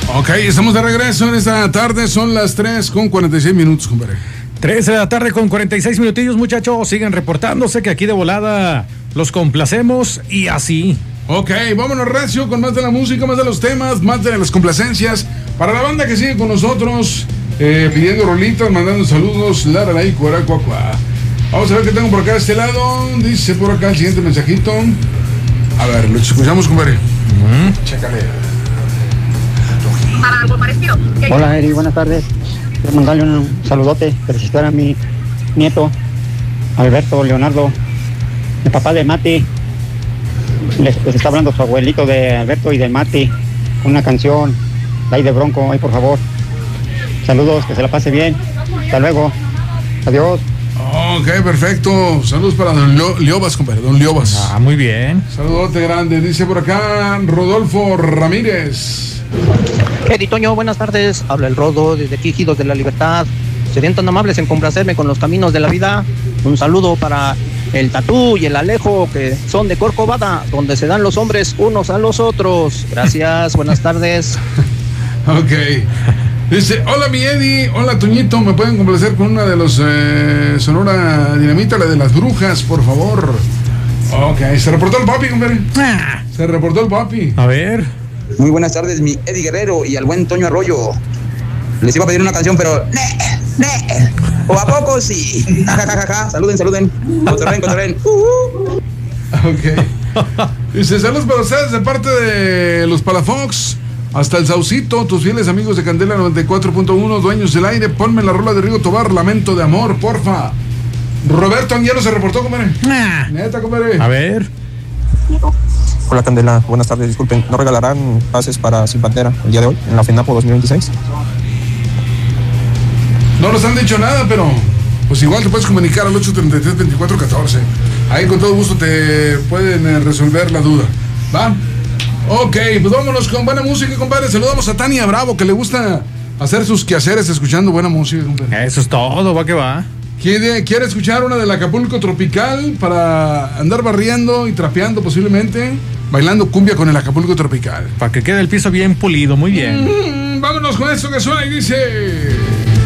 Ok, estamos de regreso en esta tarde, son las 3:46, compadre. 3 de la tarde con 46 minutillos, muchachos. Siguen reportándose que aquí de volada los complacemos y así. Ok, vámonos recio con más de la música, más de los temas, más de las complacencias. Para la banda que sigue con nosotros, pidiendo rolitas, mandando saludos, Laralay, Cuaracuacua. Vamos a ver qué tengo por acá de este lado. Dice por acá el siguiente mensajito. A ver, lo escuchamos, compadre. Chécale. Para algo parecido. Hola, Eri, buenas tardes. Quiero mandarle un saludote, felicitar a mi nieto, Alberto Leonardo, el papá de Mati. Les está hablando su abuelito de Alberto y de Mati, una canción de ahí de Bronco, ahí por favor. Saludos, que se la pase bien. Hasta luego. Adiós. Ok, perfecto. Saludos para don Liobas, compadre, don Liobas. Ah, muy bien. Saludote grande. Dice por acá Rodolfo Ramírez. Eri Toño, buenas tardes. Habla el Rodo desde aquí, Ejidos de la Libertad. Serían tan amables en complacerme con los caminos de la vida. Un saludo para el Tatú y el Alejo, que son de Corcovada, donde se dan los hombres unos a los otros. Gracias, buenas tardes. Ok. Dice, hola mi Eddie, hola Toñito, ¿me pueden complacer con una de los Sonora Dinamita, la de las brujas, por favor? Ok, se reportó el papi, compadre. Se reportó el papi. A ver. Muy buenas tardes, mi Eddie Guerrero y al buen Toño Arroyo. Les iba a pedir una canción, pero... ¿O a poco sí? Saluden. Cotorren. Ok. Dice, saludos para ustedes de parte de los Palafox. Hasta el Saucito, tus fieles amigos de Candela 94.1, dueños del aire. Ponme la rola de Rigo Tobar, Lamento de Amor, porfa. Roberto Anguiano se reportó, compadre. Neta, compadre. A ver. Hola Candela, buenas tardes, disculpen, ¿no regalarán pases para Sin Bandera el día de hoy, en la FENAPO 2026? No nos han dicho nada, pero pues igual te puedes comunicar al 833-2414. Ahí con todo gusto te pueden resolver la duda. ¿Va? Ok, pues vámonos con buena música, compadre. Saludamos a Tania Bravo, que le gusta hacer sus quehaceres escuchando buena música, compadre. Eso es todo, va que va. ¿Quiere escuchar una del Acapulco Tropical para andar barriendo y trapeando posiblemente? Bailando cumbia con el Acapulco Tropical. Para que quede el piso bien pulido, muy bien. Vámonos con esto que suena y dice...